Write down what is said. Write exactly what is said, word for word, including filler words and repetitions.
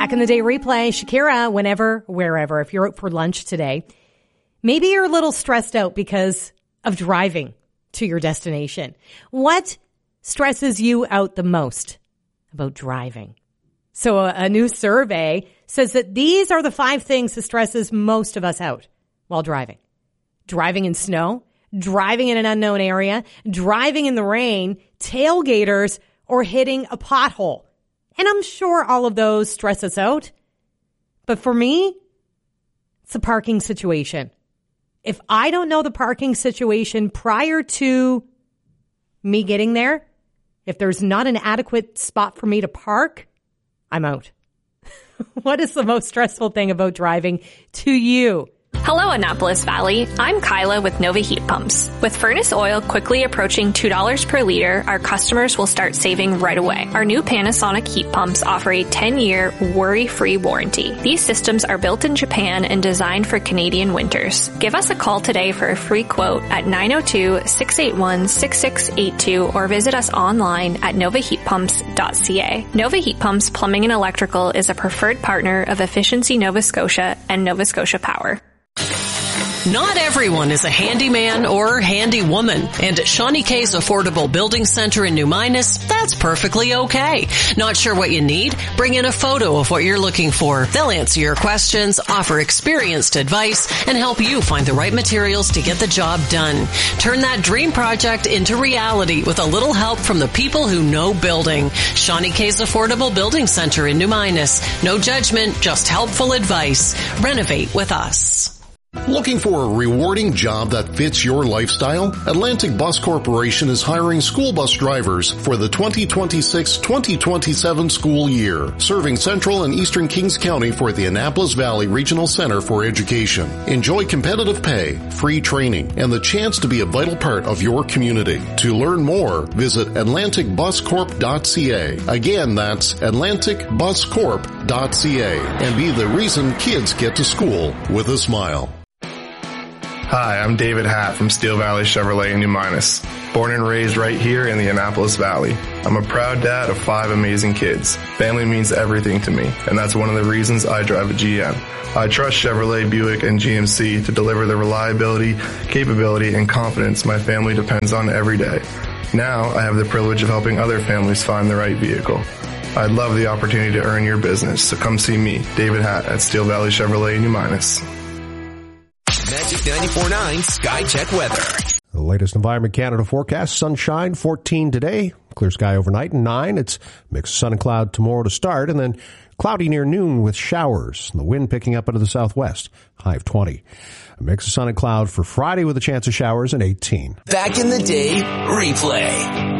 Back in the day replay, Shakira, whenever, wherever, if you're out for lunch today, maybe you're a little stressed out because of driving to your destination. What stresses you out the most about driving? So a, a new survey says that these are the five things that stresses most of us out while driving. Driving in snow, driving in an unknown area, driving in the rain, tailgaters, or hitting a pothole. And I'm sure all of those stress us out. But for me, it's a parking situation. If I don't know the parking situation prior to me getting there, if there's not an adequate spot for me to park, I'm out. What is the most stressful thing about driving to you? Hello, Annapolis Valley. I'm Kyla with Nova Heat Pumps. With furnace oil quickly approaching two dollars per liter, our customers will start saving right away. Our new Panasonic heat pumps offer a ten-year worry-free warranty. These systems are built in Japan and designed for Canadian winters. Give us a call today for a free quote at nine oh two, six eight one, six six eight two or visit us online at nova heat pumps dot c a. Nova Heat Pumps Plumbing and Electrical is a preferred partner of Efficiency Nova Scotia and Nova Scotia Power. Not everyone is a handyman or handy woman, and at Shawnee K's Affordable Building Center in New Minas, that's perfectly okay. Not sure what you need? Bring in a photo of what you're looking for. They'll answer your questions, offer experienced advice, and help you find the right materials to get the job done. Turn that dream project into reality with a little help from the people who know building. Shawnee K's Affordable Building Center in New Minas. No judgment, just helpful advice. Renovate with us. Looking for a rewarding job that fits your lifestyle? Atlantic Bus Corporation is hiring school bus drivers for the twenty twenty-six twenty twenty-seven school year, serving Central and Eastern Kings County for the Annapolis Valley Regional Center for Education. Enjoy competitive pay, free training, and the chance to be a vital part of your community. To learn more, visit atlantic bus corp dot c a. Again, that's atlantic bus corp dot c a, and be the reason kids get to school with a smile. Hi, I'm David Hatt from Steel Valley Chevrolet in New Minas. Born and raised right here in the Annapolis Valley. I'm a proud dad of five amazing kids. Family means everything to me, and that's one of the reasons I drive a G M. I trust Chevrolet, Buick, and G M C to deliver the reliability, capability, and confidence my family depends on every day. Now, I have the privilege of helping other families find the right vehicle. I'd love the opportunity to earn your business, so come see me, David Hatt, at Steel Valley Chevrolet in New Minas. Magic ninety-four point nine Sky Check Weather. The latest Environment Canada forecast, sunshine, fourteen today, clear sky overnight, and nine. It's mix of sun and cloud tomorrow to start, and then cloudy near noon with showers. The wind picking up into the southwest, high of twenty. A mix of sun and cloud for Friday with a chance of showers and eighteen. Back in the day, replay.